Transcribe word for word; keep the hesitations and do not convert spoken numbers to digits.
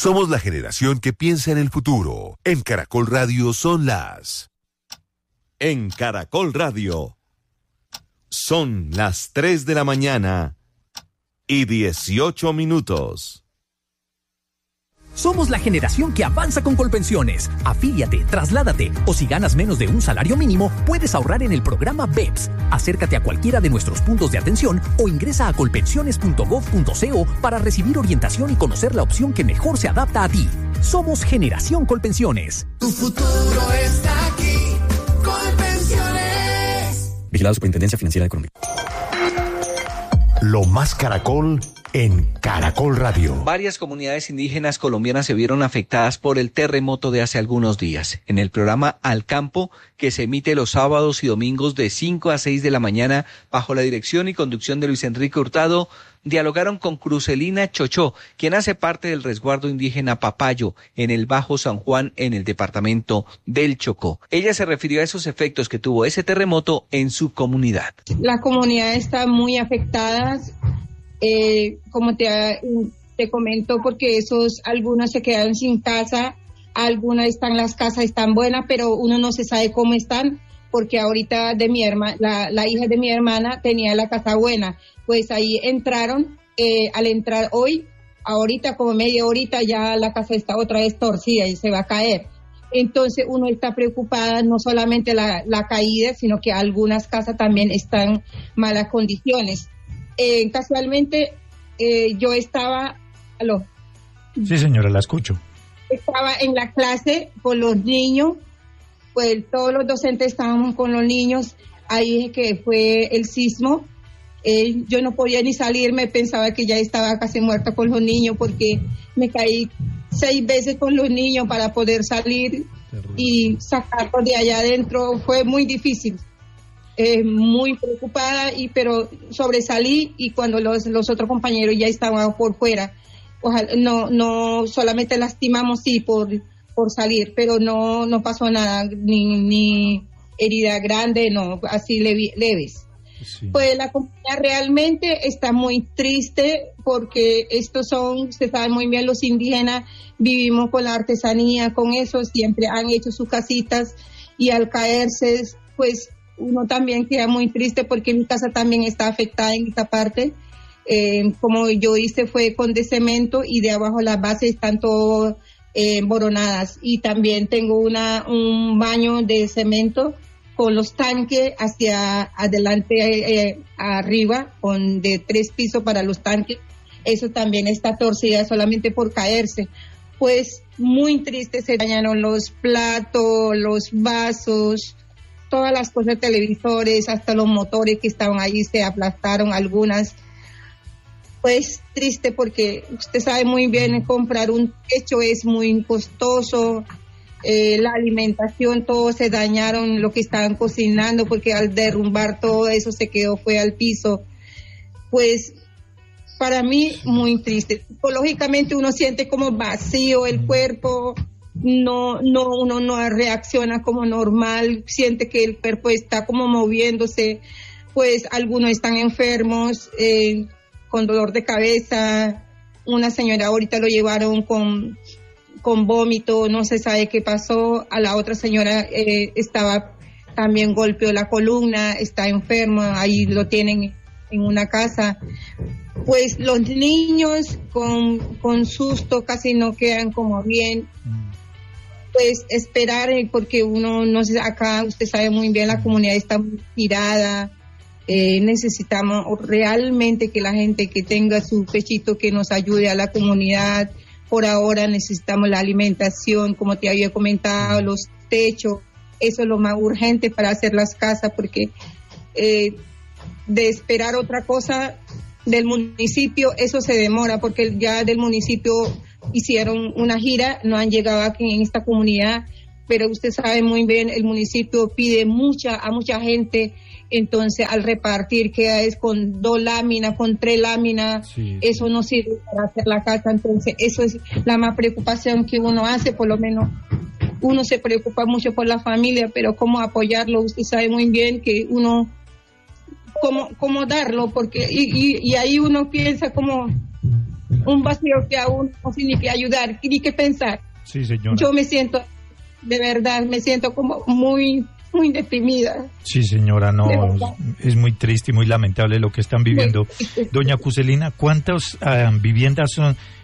Somos la generación que piensa en el futuro. En Caracol Radio son las... En Caracol Radio son las tres de la mañana y dieciocho minutos. Somos la generación que avanza con Colpensiones. Afíliate, trasládate o si ganas menos de un salario mínimo, puedes ahorrar en el programa B E P S. Acércate a cualquiera de nuestros puntos de atención o ingresa a colpensiones punto gov punto co para recibir orientación y conocer la opción que mejor se adapta a ti. Somos Generación Colpensiones. Tu futuro está aquí. Colpensiones. Vigilado Superintendencia Financiera de Colombia. Lo más Caracol en Caracol Radio. Varias comunidades indígenas colombianas se vieron afectadas por el terremoto de hace algunos días. En el programa Al Campo, que se emite los sábados y domingos de cinco a seis de la mañana, bajo la dirección y conducción de Luis Enrique Hurtado, dialogaron con Crucelina Chochó, quien hace parte del resguardo indígena Papayo, en el Bajo San Juan, en el departamento del Chocó. Ella se refirió a esos efectos que tuvo ese terremoto en su comunidad. La comunidad está muy afectada. Eh, como te, te comento, porque esos, algunos se quedaron sin casa, algunas están, las casas están buenas, pero uno no se sabe cómo están, porque ahorita de mi hermana, la, la hija de mi hermana tenía la casa buena, pues ahí entraron, eh, al entrar hoy, ahorita como media horita ya la casa está otra vez torcida y se va a caer. Entonces uno está preocupada, no solamente la, la caída, sino que algunas casas también están en malas condiciones. Eh, casualmente eh, yo estaba, ¿aló? Sí, señora, la escucho. Estaba en la clase con los niños, pues todos los docentes estábamos con los niños, ahí que fue el sismo. Eh, yo no podía ni salir, me pensaba que ya estaba casi muerta con los niños porque me caí seis veces con los niños para poder salir. Terrible. Y sacarlos de allá adentro fue muy difícil. Eh, muy preocupada, y pero sobresalí, y cuando los, los otros compañeros ya estaban por fuera, ojalá, no no solamente lastimamos sí por por salir, pero no no pasó nada, ni ni herida grande, no, así levi, leves. Sí. Pues la comunidad realmente está muy triste porque estos son, se sabe muy bien, los indígenas vivimos con la artesanía, con eso siempre han hecho sus casitas, y al caerse pues uno también queda muy triste porque mi casa también está afectada en esta parte. Eh, como yo hice fue con de cemento, y de abajo las bases están todo eh, emboronadas, y también tengo una un baño de cemento con los tanques hacia adelante, eh, arriba, con de tres pisos para los tanques. Eso también está torcida solamente por caerse. Pues muy triste, se dañaron los platos, los vasos, todas las cosas, televisores, hasta los motores que estaban ahí se aplastaron algunas. Pues triste porque usted sabe muy bien, comprar un techo es muy costoso, eh, la alimentación, todo se dañaron, lo que estaban cocinando, porque al derrumbar todo eso se quedó, fue al piso. Pues para mí muy triste. Psicológicamente uno siente como vacío el cuerpo. No, no, uno no reacciona como normal, siente que el cuerpo está como moviéndose, pues algunos están enfermos, eh, con dolor de cabeza, una señora ahorita lo llevaron con, con vómito, no se sabe qué pasó, a la otra señora eh, estaba también golpeó la columna, está enferma, ahí lo tienen en una casa. Pues los niños con, con susto casi no quedan como bien. Pues esperar, porque uno no sé, acá usted sabe muy bien, la comunidad está muy tirada, eh, necesitamos realmente que la gente que tenga su pechito que nos ayude a la comunidad. Por ahora necesitamos la alimentación, como te había comentado, los techos, eso es lo más urgente para hacer las casas, porque eh, de esperar otra cosa del municipio, eso se demora, porque ya del municipio hicieron una gira, no han llegado aquí en esta comunidad, pero usted sabe muy bien, el municipio pide mucha a mucha gente, entonces al repartir queda es con dos láminas, con tres láminas, sí, eso no sirve para hacer la casa, entonces eso es la más preocupación que uno hace, por lo menos uno se preocupa mucho por la familia, pero cómo apoyarlo, usted sabe muy bien que uno, cómo, cómo darlo, porque y, y, y ahí uno piensa como un vacío que aún no sin ni que ayudar, ni que pensar. Sí, señora. Yo me siento, de verdad, me siento como muy, muy deprimida. Sí, señora, no, es muy triste y muy lamentable lo que están viviendo. Doña Cuselina, ¿cuántas uh, viviendas son